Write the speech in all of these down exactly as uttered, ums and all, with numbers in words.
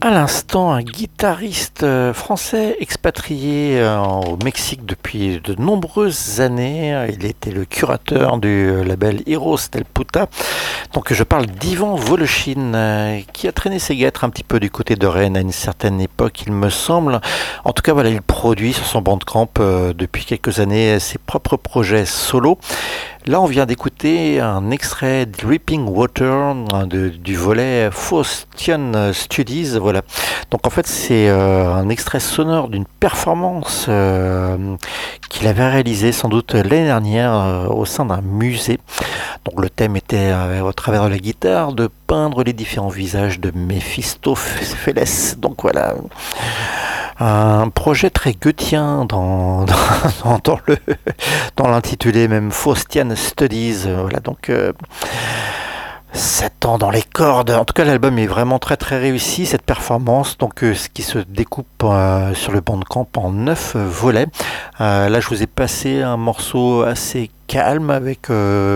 À l'instant, un guitariste euh, français expatrié euh, au Mexique depuis de nombreuses années. Il était le curateur du euh, label Eros del Puta. Donc je parle d'Ivan Voloshin, euh, qui a traîné ses guêtres un petit peu du côté de Rennes à une certaine époque, il me semble. En tout cas, voilà, il produit sur son Bandcamp euh, depuis quelques années ses propres projets solo. Là, on vient d'écouter un extrait Dripping Water de, du volet Faustian Studies. Voilà. Donc en fait, c'est euh, un extrait sonore d'une performance euh, qu'il avait réalisée sans doute l'année dernière euh, au sein d'un musée. Donc le thème était, euh, au travers de la guitare, de peindre les différents visages de Méphistophélès. Donc voilà. Un projet très goethien dans, dans, dans le dans l'intitulé même Faustian Studies. Voilà, donc euh, sept ans dans les cordes. En tout cas, l'album est vraiment très très réussi, cette performance. Donc, euh, ce qui se découpe euh, sur le Bandcamp en neuf euh, volets. Euh, là, je vous ai passé un morceau assez calme avec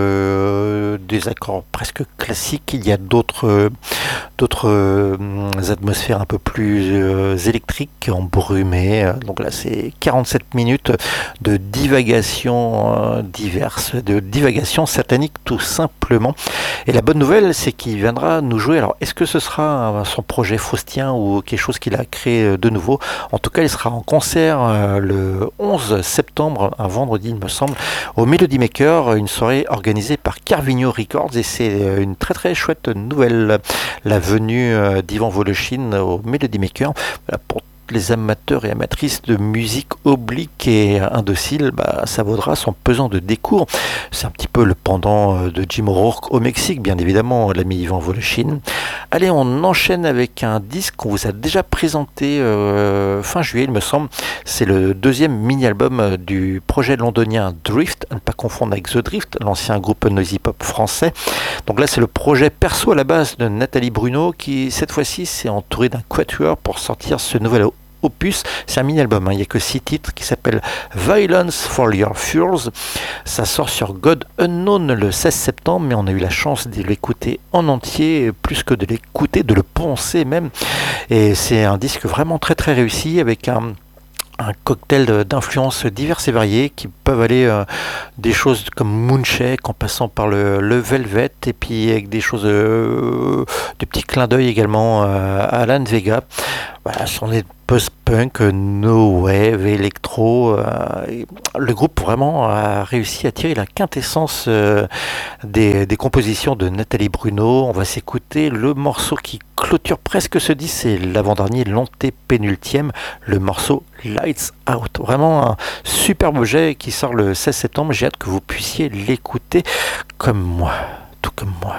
euh, des accords presque classiques. Il y a d'autres euh, d'autres euh, atmosphères un peu plus euh, électriques, embrumées. Donc là, c'est quarante-sept minutes de divagation euh, diverses, de divagation satanique tout simplement. Et la bonne nouvelle, c'est qu'il viendra nous jouer. Alors, est-ce que ce sera son projet faustien ou quelque chose qu'il a créé de nouveau? En tout cas, il sera en concert euh, le onze septembre, un vendredi, il me semble, au Melody Maker, une soirée organisée par Carvigno Records, et c'est une très très chouette nouvelle, la venue euh, d'Ivan Voloshin au Melody Maker. Voilà, pour les amateurs et amatrices de musique oblique et indocile, bah, ça vaudra son pesant de décours. C'est un petit peu le pendant de Jim O'Rourke au Mexique, bien évidemment, l'ami Ivan Voloshin. Allez, on enchaîne avec un disque qu'on vous a déjà présenté euh, fin juillet, il me semble. C'est le deuxième mini-album du projet londonien Drift, à ne pas confondre avec The Drift, l'ancien groupe noisy pop français. Donc là, c'est le projet perso à la base de Nathalie Bruno, qui cette fois-ci s'est entourée d'un quatuor pour sortir ce nouvel opus. C'est un mini-album, hein. Il n'y a que six titres, qui s'appelle Violence for Your Furs. Ça sort sur God Unknown le seize septembre, mais on a eu la chance de l'écouter en entier, plus que de l'écouter, de le penser même. Et c'est un disque vraiment très très réussi, avec un un cocktail d'influences diverses et variées qui peuvent aller euh, des choses comme Moonshake en passant par le, le Velvet, et puis avec des choses, euh, des petits clins d'œil également euh, à Alan Vega. Voilà, ce sont des post-punk, no wave, électro. Euh, le groupe vraiment a réussi à tirer la quintessence euh, des, des compositions de Nathalie Bruno. On va s'écouter le morceau qui clôture presque ce disque, c'est l'avant-dernier, l'antépénultième, le morceau Lights Out. Vraiment un superbe objet qui sort le seize septembre. J'ai hâte que vous puissiez l'écouter comme moi, tout comme moi.